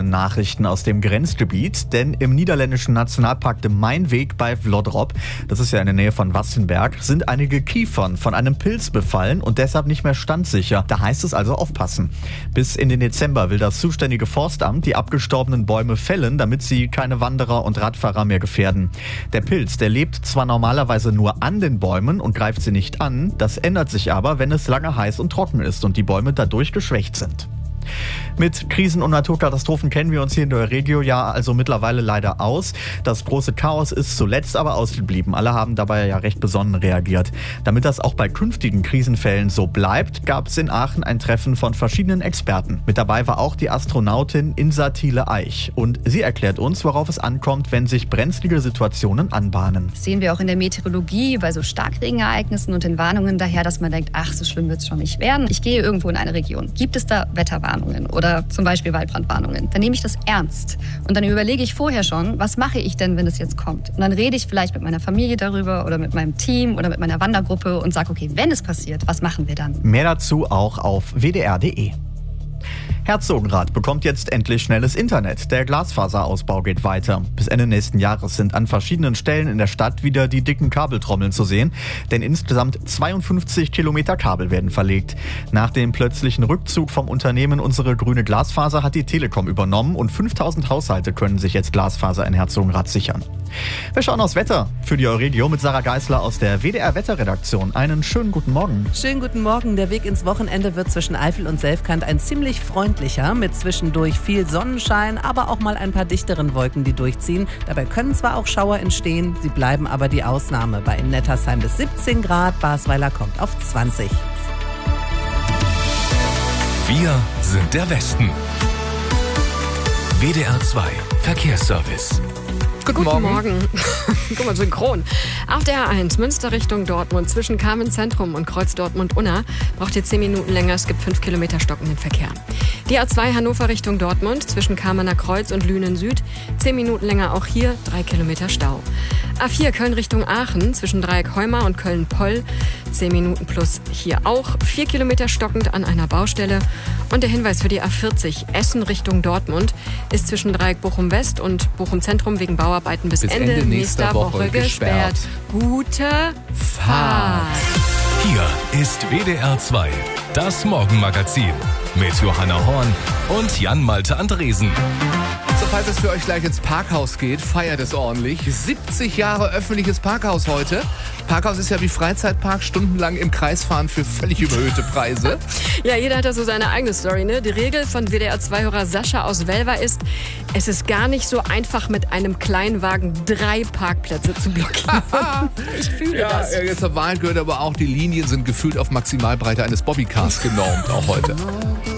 Nachrichten aus dem Grenzgebiet, denn im niederländischen Nationalpark de Mainweg bei Vlodrop, das ist ja in der Nähe von Wassenberg, sind einige Kiefern von einem Pilz befallen und deshalb nicht mehr standsicher. Da heißt es also aufpassen. Bis in den Dezember will das zuständige Forstamt die abgestorbenen Bäume fällen, damit sie keine Wanderer und Radfahrer mehr gefährden. Der Pilz, der lebt zwar normalerweise nur an den Bäumen und greift sie nicht an, das ändert sich aber, wenn es lange heiß und trocken ist und die Bäume dadurch geschwächt sind. Mit Krisen und Naturkatastrophen kennen wir uns hier in der Regio ja also mittlerweile leider aus. Das große Chaos ist zuletzt aber ausgeblieben. Alle haben dabei ja recht besonnen reagiert. Damit das auch bei künftigen Krisenfällen so bleibt, gab es in Aachen ein Treffen von verschiedenen Experten. Mit dabei war auch die Astronautin Insa Thiele-Eich. Und sie erklärt uns, worauf es ankommt, wenn sich brenzlige Situationen anbahnen. Das sehen wir auch in der Meteorologie bei so Starkregenereignissen und den Warnungen daher, dass man denkt, ach, so schlimm wird es schon nicht werden. Ich gehe irgendwo in eine Region. Gibt es da Wetterwarnungen oder zum Beispiel Waldbrandwarnungen? Dann nehme ich das ernst. Und dann überlege ich vorher schon, was mache ich denn, wenn es jetzt kommt? Und dann rede ich vielleicht mit meiner Familie darüber oder mit meinem Team oder mit meiner Wandergruppe und sage, okay, wenn es passiert, was machen wir dann? Mehr dazu auch auf wdr.de. Herzogenrath bekommt jetzt endlich schnelles Internet. Der Glasfaserausbau geht weiter. Bis Ende nächsten Jahres sind an verschiedenen Stellen in der Stadt wieder die dicken Kabeltrommeln zu sehen, denn insgesamt 52 Kilometer Kabel werden verlegt. Nach dem plötzlichen Rückzug vom Unternehmen Unsere Grüne Glasfaser hat die Telekom übernommen und 5000 Haushalte können sich jetzt Glasfaser in Herzogenrath sichern. Wir schauen aufs Wetter für die Euregio mit Sarah Geisler aus der WDR-Wetterredaktion. Einen schönen guten Morgen. Schönen guten Morgen. Der Weg ins Wochenende wird zwischen Eifel und Selfkant ein ziemlich freundlicher, mit zwischendurch viel Sonnenschein, aber auch mal ein paar dichteren Wolken, die durchziehen. Dabei können zwar auch Schauer entstehen, sie bleiben aber die Ausnahme. Bei Nettersheim bis 17 Grad, Basweiler kommt auf 20. Wir sind der Westen. WDR 2 Verkehrsservice. Guten Morgen. Guck mal, synchron. Auf der A1 Münster Richtung Dortmund zwischen Carmen Zentrum und Kreuz Dortmund-Unna braucht ihr 10 Minuten länger. Es gibt 5 Kilometer stockenden Verkehr. Die A2 Hannover Richtung Dortmund zwischen Kamener Kreuz und Lünen Süd 10 Minuten länger, auch hier 3 Kilometer Stau. A4 Köln Richtung Aachen zwischen Dreieck Heuma und Köln-Poll 10 Minuten plus hier auch 4 Kilometer stockend an einer Baustelle. Und der Hinweis für die A40 Essen Richtung Dortmund ist zwischen Dreieck Bochum-West und Bochum-Zentrum wegen Bauarbeiten bis Ende nächster Woche gesperrt. Gute Fahrt! Hier ist WDR 2, das Morgenmagazin mit Johanna Horn und Jan-Malte Andresen. So, falls es für euch gleich ins Parkhaus geht, feiert es ordentlich. 70 Jahre öffentliches Parkhaus heute. Parkhaus ist ja wie Freizeitpark, stundenlang im Kreis fahren für völlig überhöhte Preise. Ja, jeder hat da so seine eigene Story, ne? Die Regel von WDR-2-Hörer Sascha aus Welver ist, es ist gar nicht so einfach, mit einem Kleinwagen 3 Parkplätze zu blockieren. Ich fühle das. Ja, zur Wahl gehört aber auch, die Linien sind gefühlt auf Maximalbreite eines Bobbycars genormt, auch heute.